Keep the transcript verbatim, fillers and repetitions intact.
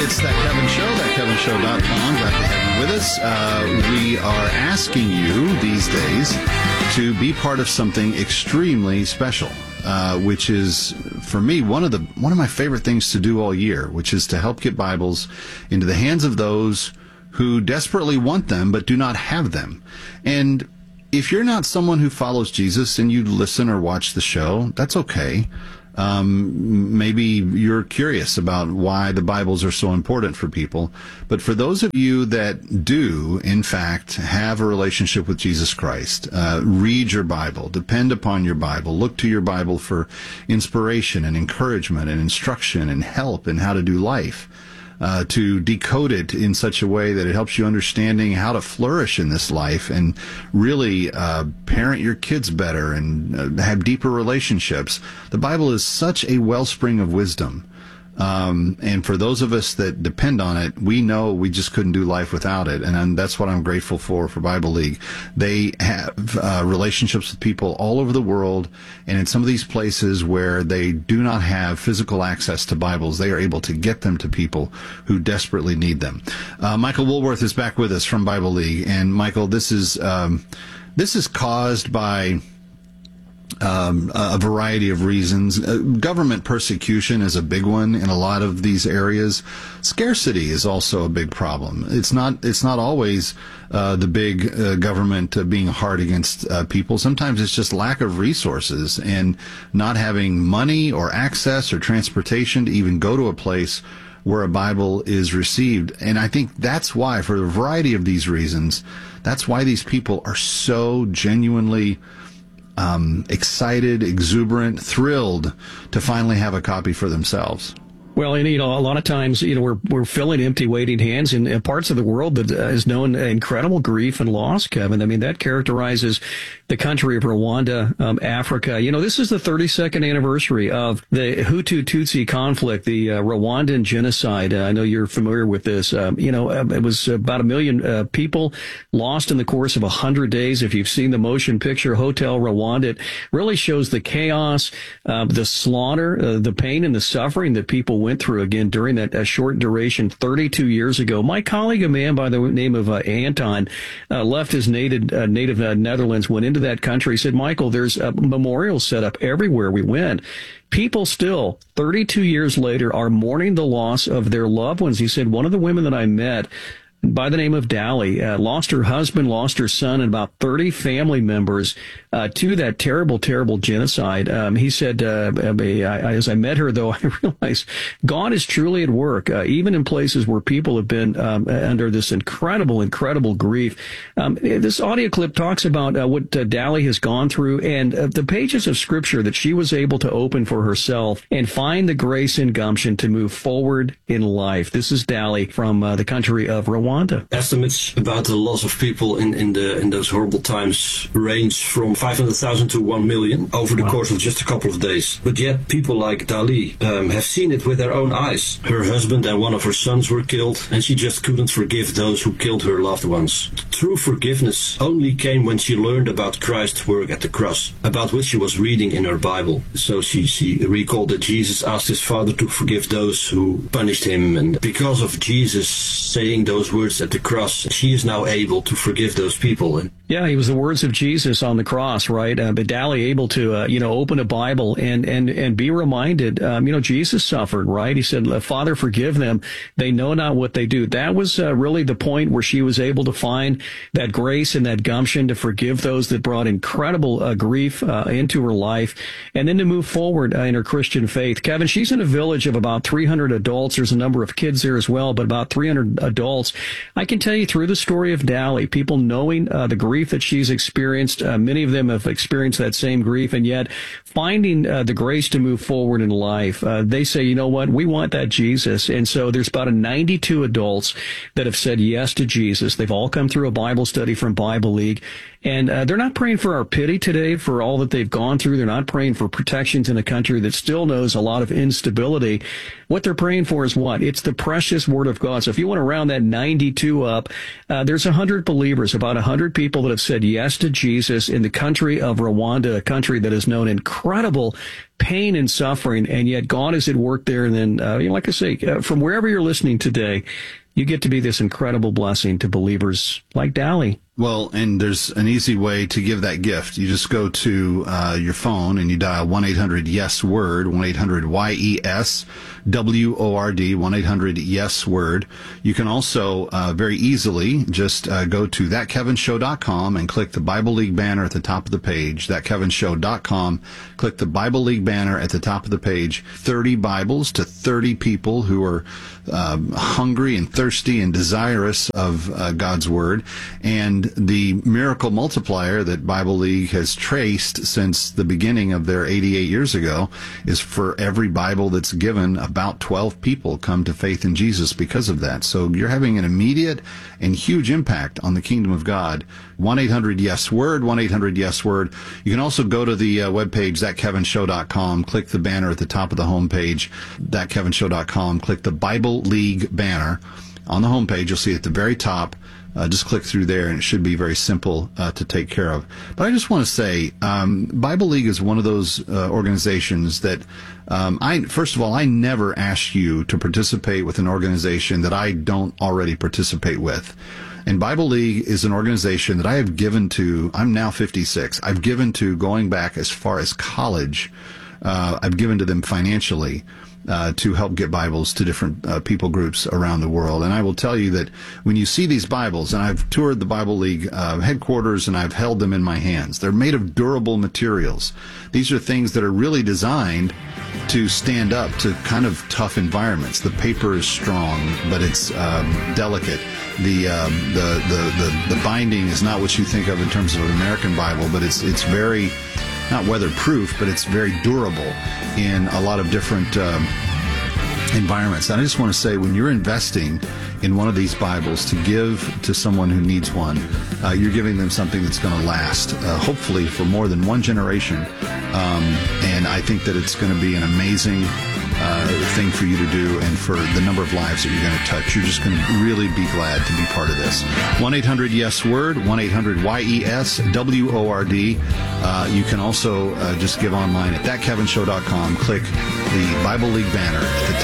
It's That Kevin Show, that kevin show dot com. Glad to have you with us. Uh, we are asking you these days to be part of something extremely special, uh, which is, for me, one of the one of my favorite things to do all year, which is to help get Bibles into the hands of those who desperately want them but do not have them. And if you're not someone who follows Jesus and you listen or watch the show, that's okay. Um, maybe you're curious about why the Bibles are so important for people. But for those of you that do, in fact, have a relationship with Jesus Christ, uh, read your Bible, depend upon your Bible, look to your Bible for inspiration and encouragement and instruction and help in how to do life. Uh, to decode it in such a way that it helps you understanding how to flourish in this life and really uh, parent your kids better and uh, have deeper relationships. The Bible is such a wellspring of wisdom. Um, and for those of us that depend on it, we know we just couldn't do life without it. And I'm, that's what I'm grateful for, for Bible League. They have uh, relationships with people all over the world. And in some of these places where they do not have physical access to Bibles, they are able to get them to people who desperately need them. Uh, Michael Woolworth is back with us from Bible League. And Michael, this is, um, this is caused by Um, a variety of reasons. Uh, government persecution is a big one in a lot of these areas. Scarcity is also a big problem. It's not, it's not always uh, the big uh, government uh, being hard against uh, people. Sometimes it's just lack of resources and not having money or access or transportation to even go to a place where a Bible is received. And I think that's why, for a variety of these reasons, that's why these people are so genuinely Um, excited, exuberant, thrilled to finally have a copy for themselves. Well, and, you know, a lot of times, you know, we're we're filling empty, waiting hands in, in parts of the world that uh, has known incredible grief and loss, Kevin. I mean, that characterizes the country of Rwanda, um, Africa. You know, this is the thirty-second anniversary of the Hutu-Tutsi conflict, the uh, Rwandan genocide. Uh, I know you're familiar with this. Um, you know, uh, it was about a million uh, people lost in the course of one hundred days. If you've seen the motion picture, Hotel Rwanda, it really shows the chaos, uh, the slaughter, uh, the pain and the suffering that people went through again during that uh, short duration thirty-two years ago. My colleague, a man by the name of uh, Anton, uh, left his native uh, native uh, Netherlands, went into that country. He said, Michael, there's a memorial set up everywhere we went. People still, thirty-two years later, are mourning the loss of their loved ones. He said, one of the women that I met by the name of Dali, uh, lost her husband, lost her son, and about thirty family members uh, to that terrible, terrible genocide. Um, he said, uh, I, as I met her, though, I realized God is truly at work, uh, even in places where people have been um, under this incredible, incredible grief. Um, this audio clip talks about uh, what uh, Dali has gone through and uh, the pages of Scripture that she was able to open for herself and find the grace and gumption to move forward in life. This is Dali from uh, the country of Rwanda. Estimates about the loss of people in, in the in those horrible times range from five hundred thousand to one million over the wow. course of just a couple of days. But yet people like Dali um, have seen it with their own eyes. Her husband and one of her sons were killed, and she just couldn't forgive those who killed her loved ones. True forgiveness only came when she learned about Christ's work at the cross, about which she was reading in her Bible. So she, she recalled that Jesus asked his Father to forgive those who punished him, and because of Jesus saying those words at the cross, she is now able to forgive those people. And yeah, he was the words of Jesus on the cross, right? Uh, but Dali able to, uh, you know, open a Bible and and and be reminded. Um, you know, Jesus suffered, right? He said, "Father, forgive them; they know not what they do." That was uh, really the point where she was able to find that grace and that gumption to forgive those that brought incredible uh, grief uh, into her life, and then to move forward uh, in her Christian faith. Kevin, she's in a village of about three hundred adults. There's a number of kids there as well, but about three hundred adults. I can tell you through the story of Dali, people knowing uh, the grief that she's experienced, uh, many of them have experienced that same grief, and yet finding uh, the grace to move forward in life. Uh, they say, you know what, we want that Jesus. And so there's about a ninety-two adults that have said yes to Jesus. They've all come through a Bible study from Bible League. And uh, they're not praying for our pity today for all that they've gone through. They're not praying for protections in a country that still knows a lot of instability. What they're praying for is what? It's the precious Word of God. So if you want to round that ninety-two up, uh, there's one hundred believers, about one hundred people that have said yes to Jesus in the country of Rwanda, a country that has known incredible pain and suffering, and yet God is at work there. And then, uh, you know, like I say, uh, from wherever you're listening today, you get to be this incredible blessing to believers like Dali. Well, and there's an easy way to give that gift. You just go to uh, your phone and you dial one eight hundred yes word, one eight hundred Y E S W O R D, one eight hundred yes word. You can also uh, very easily just uh, go to that kevin show dot com and click the Bible League banner at the top of the page, that kevin show dot com. Click the Bible League banner at the top of the page. thirty Bibles to thirty people who are um, hungry and thirsty and desirous of uh, God's Word. And the miracle multiplier that Bible League has traced since the beginning of their eighty-eight years ago is for every Bible that's given, about twelve people come to faith in Jesus because of that. So you're having an immediate and huge impact on the kingdom of God. one eight hundred yes word, one eight hundred yes word. You can also go to the uh, webpage, that kevin show dot com, click the banner at the top of the homepage, that kevin show dot com, click the Bible League banner. On the homepage, you'll see at the very top, Uh, just click through there, and it should be very simple uh, to take care of. But I just want to say, um, Bible League is one of those uh, organizations that, um, I first of all, I never ask you to participate with an organization that I don't already participate with. And Bible League is an organization that I have given to, I'm now fifty-six, I've given to going back as far as college. Uh, I've given to them financially. Uh, to help get Bibles to different uh, people groups around the world. And I will tell you that when you see these Bibles, and I've toured the Bible League uh, headquarters and I've held them in my hands, they're made of durable materials. These are things that are really designed to stand up to kind of tough environments. The paper is strong, but it's um, delicate. The, um, the the the the binding is not what you think of in terms of an American Bible, but it's it's very, not weatherproof, but it's very durable in a lot of different um, environments. And I just want to say, when you're investing in one of these Bibles to give to someone who needs one, uh, you're giving them something that's going to last, uh, hopefully for more than one generation. Um, and I think that it's going to be an amazing uh, thing for you to do, and for the number of lives that you're going to touch. You're just going to really be glad to be part of this. one eight hundred yes word, one eight hundred Y E S W O R D. Uh, you can also uh, just give online at that kevin show dot com. Click the Bible League banner at the top.